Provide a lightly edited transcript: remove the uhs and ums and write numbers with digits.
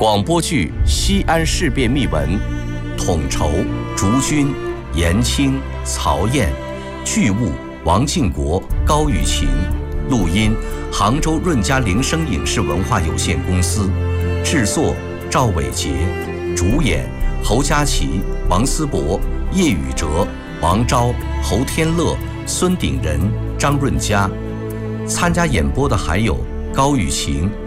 广播剧《西安事变秘闻》，统筹竹君、严青、曹燕，剧务王敬国、高雨晴，录音杭州润嘉铃声影视文化有限公司，制作赵伟杰，主演侯佳琪、王思博、叶宇哲、王钊、侯天乐、孙鼎仁、张润佳。参加演播的还有高雨晴、